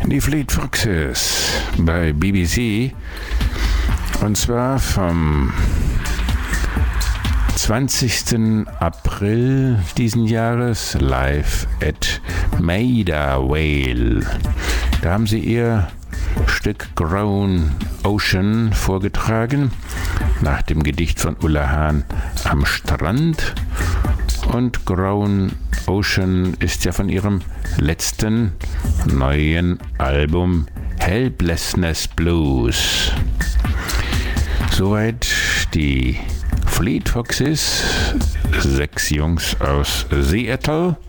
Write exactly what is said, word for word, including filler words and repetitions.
Die Fleet Foxes bei B B C, und zwar vom zwanzigsten April diesen Jahres live at Maida Vale. Da haben sie ihr Stück Grown Ocean vorgetragen, nach dem Gedicht von Ulla Hahn Am Strand. Und Grown Ocean ist ja von ihrem letzten neuen Album Helplessness Blues. Soweit die Fleet Foxes, sechs Jungs aus Seattle.